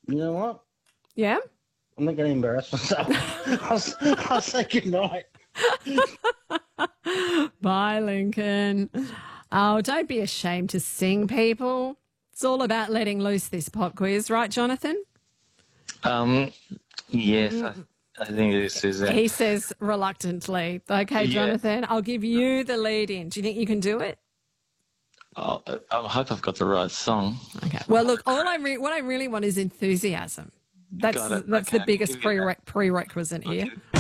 You know what? Yeah? I'm not going to embarrass myself. I'll say goodnight. Bye, Lincoln. Oh, don't be ashamed to sing, people. It's all about letting loose this pop quiz, right, Jonathan? Yes, I think this is it. He says reluctantly. Okay, Yeah. Jonathan, I'll give you the lead in. Do you think you can do it? Oh, I hope I've got the right song. Okay. Well, look, what I really want is enthusiasm. That's Got it. the Okay, biggest give you that. prerequisite here.